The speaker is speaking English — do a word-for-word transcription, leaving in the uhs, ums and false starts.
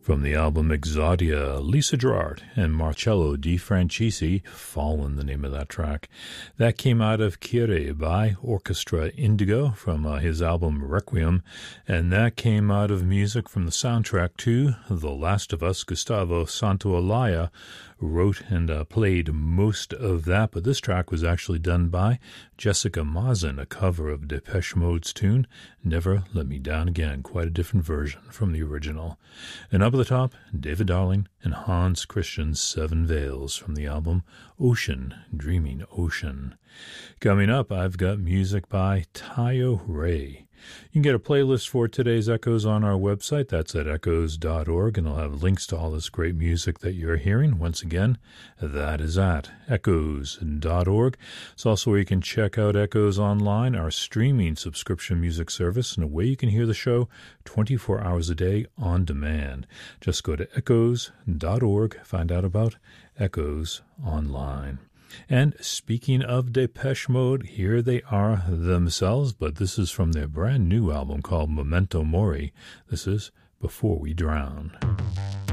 From the album Exodia, Lisa Gerard and Marcello Di Franchisi, Fallen, the name of that track. That came out of Kyrie by Orchestra Indigo from uh, his album Requiem, and that came out of music from the soundtrack to The Last of Us. Gustavo Santaolalla wrote and uh, played most of that, but this track was actually done by Jessica Mazen, a cover of Depeche Mode's tune, Never Let Me Down Again, quite a different version from the original. And up at the top, David Darling and Hans Christian's Seven Veils from the album Ocean, Dreaming Ocean. Coming up, I've got music by Tayo Ray. You can get a playlist for today's Echoes on our website. That's at echoes dot org, and I'll have links to all this great music that you're hearing. Once again, that is at echoes dot org. It's also where you can check out Echoes Online, our streaming subscription music service, and a way you can hear the show twenty-four hours a day on demand. Just go to echoes dot org, find out about Echoes Online. And speaking of Depeche Mode, here they are themselves, but this is from their brand new album called Memento Mori. This is Before We Drown.